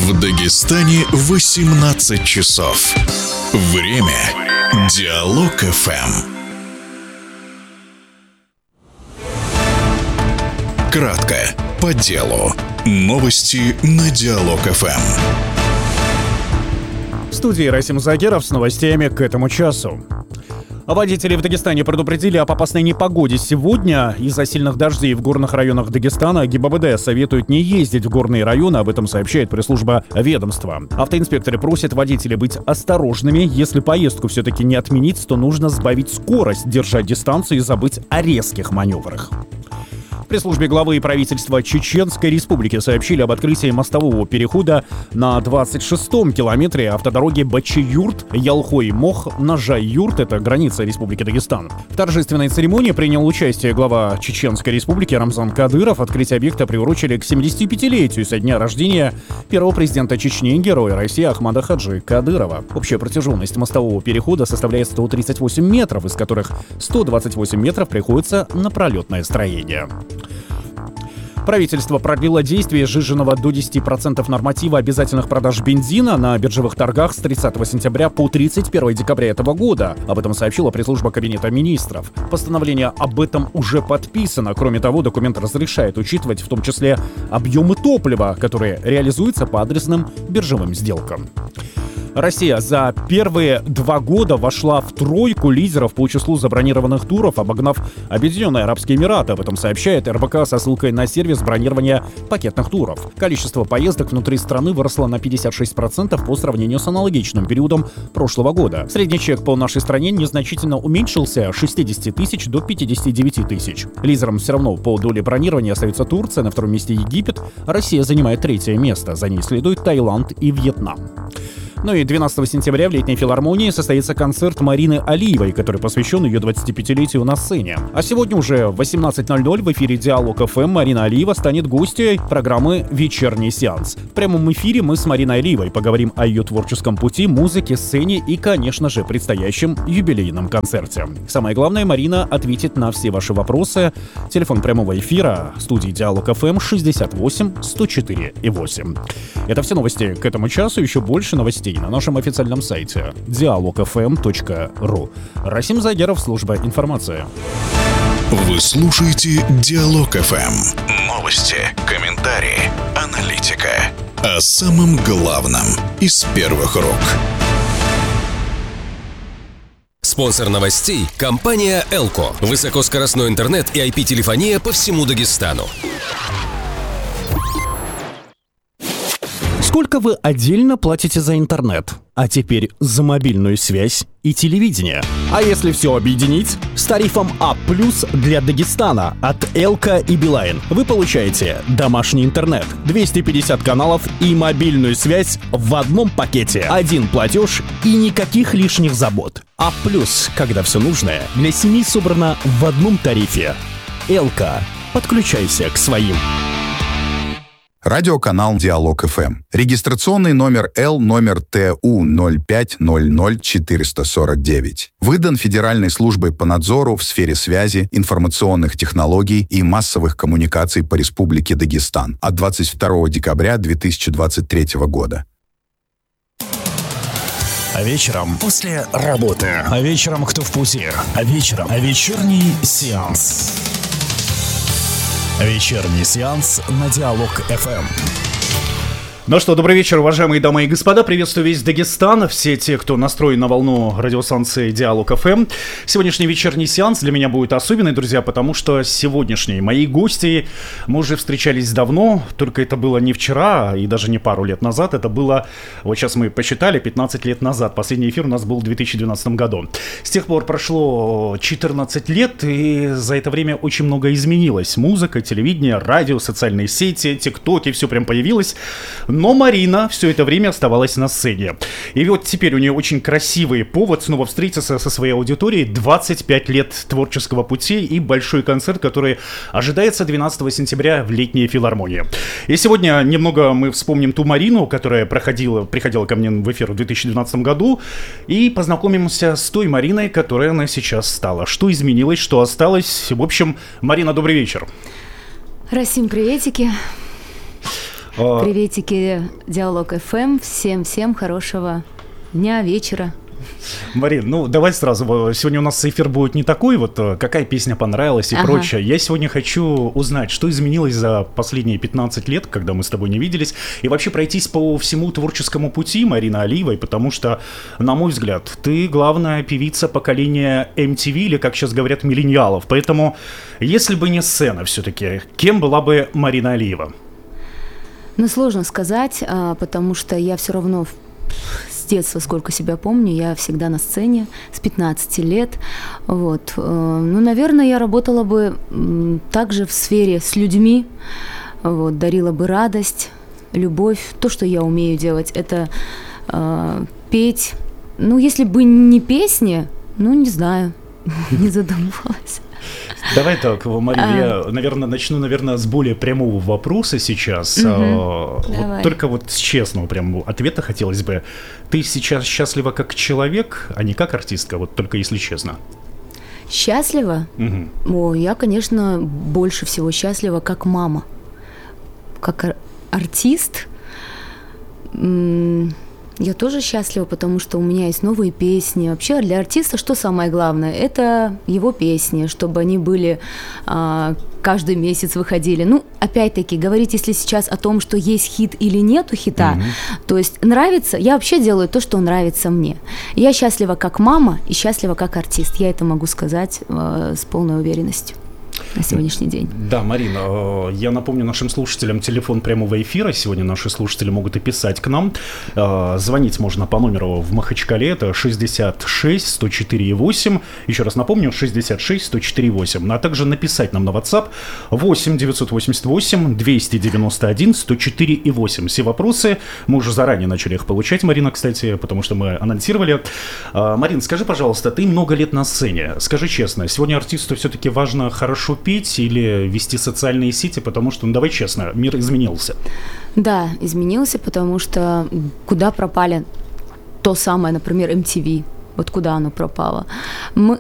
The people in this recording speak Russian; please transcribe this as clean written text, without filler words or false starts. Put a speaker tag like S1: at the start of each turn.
S1: В Дагестане 18 часов. Время Диалог ФМ. Кратко, по делу. Новости на Диалог ФМ.
S2: В студии Расим Загеров с новостями к этому часу. Водители в Дагестане предупредили об опасной непогоде сегодня. Из-за сильных дождей в горных районах Дагестана ГИБДД советует не ездить в горные районы, об этом сообщает пресс-служба ведомства. Автоинспекторы просят водителей быть осторожными. Если поездку все-таки не отменить, то нужно сбавить скорость, держать дистанцию и забыть о резких маневрах. В пресс-службе главы правительства Чеченской Республики сообщили об открытии мостового перехода на 26-м километре автодороги Бачи-Юрт-Ялхой-Мох на Жай-Юрт, это граница Республики Дагестан. В торжественной церемонии принял участие глава Чеченской Республики Рамзан Кадыров. Открытие объекта приурочили к 75-летию со дня рождения первого президента Чечни, героя России Ахмада Хаджи Кадырова. Общая протяженность мостового перехода составляет 138 метров, из которых 128 метров приходится на пролетное строение. Правительство продлило действие сжиженного до 10% норматива обязательных продаж бензина на биржевых торгах с 30 сентября по 31 декабря этого года. Об этом сообщила пресс-служба Кабинета министров. Постановление об этом уже подписано. Кроме того, документ разрешает учитывать в том числе объемы топлива, которые реализуются по адресным биржевым сделкам. Россия за первые 2 года вошла в тройку лидеров по числу забронированных туров, обогнав Объединенные Арабские Эмираты. Об этом сообщает РБК со ссылкой на сервис бронирования пакетных туров. Количество поездок внутри страны выросло на 56% по сравнению с аналогичным периодом прошлого года. Средний чек по нашей стране незначительно уменьшился с 60 тысяч до 59 тысяч. Лидером все равно по доле бронирования остается Турция, на втором месте Египет, Россия занимает 3-е место, за ней следует Таиланд и Вьетнам. Ну и 12 сентября в Летней филармонии состоится концерт Марины Алиевой, который посвящен ее 25-летию на сцене. А сегодня уже в 18:00 в эфире Диалог ФМ Марина Алиева станет гостьей программы «Вечерний сеанс». В прямом эфире мы с Мариной Алиевой поговорим о ее творческом пути, музыке, сцене и, конечно же, предстоящем юбилейном концерте. Самое главное, Марина ответит на все ваши вопросы. Телефон прямого эфира студии Диалог ФМ 68 104 и 8. Это все новости к этому часу, еще больше новостей на нашем официальном сайте dialogfm.ru. Расим Загеров, служба информации.
S1: Вы слушаете Диалог ФМ. Новости, комментарии, аналитика. О самом главном из первых рук.
S3: Спонсор новостей – компания «Элко». Высокоскоростной интернет и IP-телефония по всему Дагестану.
S2: Сколько вы отдельно платите за интернет? А теперь за мобильную связь и телевидение. А если все объединить? С тарифом А+ для Дагестана от Элко и Билайн вы получаете домашний интернет, 250 каналов и мобильную связь в одном пакете. Один платеж и никаких лишних забот. А+, когда все нужное для семьи собрано в одном тарифе. Элко. Подключайся к своим.
S4: Радиоканал Диалог ФМ. Регистрационный номер Л номер ТУ 0500449. Выдан Федеральной службой по надзору в сфере связи, информационных технологий и массовых коммуникаций по Республике Дагестан от 22 декабря 2023 года.
S5: А вечером после работы. А вечером кто в пути. А вечером вечерний сеанс. Вечерний сеанс на Диалог ФМ.
S2: Ну что, добрый вечер, уважаемые дамы и господа. Приветствую весь Дагестан, все те, кто настроен на волну радиостанции Диалог ФМ. Сегодняшний вечерний сеанс для меня будет особенный, друзья, потому что сегодняшние мои гости, мы уже встречались давно, только это было не вчера и даже не пару лет назад, это было, вот сейчас мы посчитали, 15 лет назад. Последний эфир у нас был в 2012 году. С тех пор прошло 14 лет, и за это время очень много изменилось. Музыка, телевидение, радио, социальные сети, тиктоки, все прям появилось. Но Марина все это время оставалась на сцене. И вот теперь у нее очень красивый повод снова встретиться со своей аудиторией. 25 лет творческого пути и большой концерт, который ожидается 12 сентября в Летней филармонии. И сегодня немного мы вспомним ту Марину, которая приходила ко мне в эфир в 2012 году, и познакомимся с той Мариной, которая она сейчас стала. Что изменилось, что осталось. В общем, Марина, добрый вечер.
S6: Расим, приветики. Приветики, Диалог ФМ. Всем хорошего дня, вечера.
S2: Марин, ну давай сразу, сегодня у нас эфир будет не такой, вот какая песня понравилась и прочее. Я сегодня хочу узнать, что изменилось за последние 15 лет, когда мы с тобой не виделись, и вообще пройтись по всему творческому пути Марины Алиевой, потому что, на мой взгляд, ты главная певица поколения MTV, или, как сейчас говорят, миллениалов. Поэтому, если бы не сцена все-таки, кем была бы Марина Алиева?
S6: Ну, сложно сказать, потому что я все равно с детства, сколько себя помню, я всегда на сцене, с 15 лет. Вот. Ну, наверное, я работала бы также в сфере с людьми, вот, дарила бы радость, любовь. То, что я умею делать, это петь. Ну, если бы не песни, ну, не знаю, не задумывалась.
S2: Давай так, Мария, я, наверное, начну, с более прямого вопроса сейчас. Вот только вот с честного прям ответа хотелось бы. Ты сейчас счастлива как человек, а не как артистка, вот только если честно.
S6: Счастлива? О, я, конечно, больше всего счастлива как мама. Как артист я тоже счастлива, потому что у меня есть новые песни. Вообще для артиста что самое главное? Это его песни, чтобы они были каждый месяц выходили. Ну, опять-таки, говорить, если сейчас о том, что есть хит или нету хита, то есть нравится, я вообще делаю то, что нравится мне. Я счастлива как мама и счастлива как артист. Я это могу сказать с полной уверенностью на сегодняшний день. Да,
S2: Марина, я напомню нашим слушателям телефон прямого эфира. Сегодня наши слушатели могут и писать к нам. Звонить можно по номеру в Махачкале. Это 66-104-8. Еще раз напомню, 66-104-8. А также написать нам на WhatsApp 8-988-291-104-8. Все вопросы. Мы уже заранее начали их получать, Марина, кстати, потому что мы анонсировали. Марин, скажи, пожалуйста, ты много лет на сцене. Скажи честно, сегодня артисту все-таки важно хорошо петь или вести социальные сети, потому что, ну давай честно, мир изменился.
S6: Да, изменился, потому что куда пропали то самое, например, MTV, вот куда оно пропало.